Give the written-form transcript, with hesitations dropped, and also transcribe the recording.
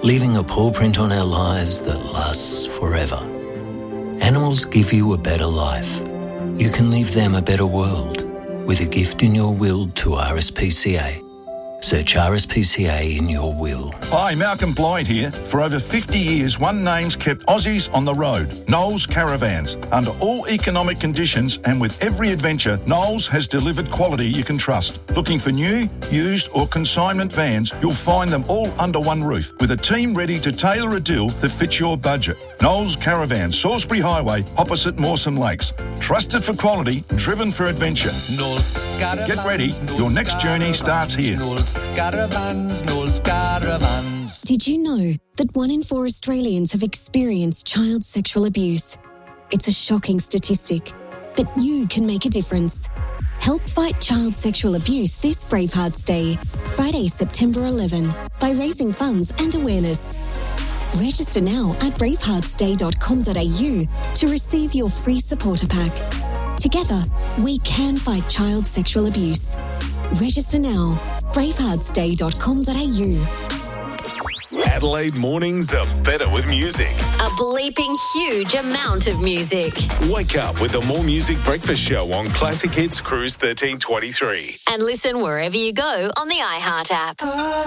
leaving a paw print on our lives that lasts forever. Animals give you a better life. You can leave them a better world with a gift in your will to RSPCA. Search RSPCA in your will. Hi, Malcolm Blythe here. For over 50 years, one name's kept Aussies on the road. Knowles Caravans. Under all economic conditions and with every adventure, Knowles has delivered quality you can trust. Looking for new, used or consignment vans, you'll find them all under one roof with a team ready to tailor a deal that fits your budget. Knowles Caravans, Salisbury Highway, opposite Mawson Lakes. Trusted for quality, driven for adventure. Knowles Caravans. Get ready, your next journey starts here. Knowles Caravans. Did you know that 1 in 4 Australians have experienced child sexual abuse? It's a shocking statistic, but you can make a difference. Help fight child sexual abuse this Bravehearts Day, Friday, September 11, by raising funds and awareness. Register now at braveheartsday.com.au to receive your free supporter pack. Together, we can fight child sexual abuse. Register now. braveheartsday.com.au. Adelaide mornings are better with music. A bleeping huge amount of music. Wake up with the More Music Breakfast Show on Classic Hits Cruise 1323. And listen wherever you go on the iHeart app.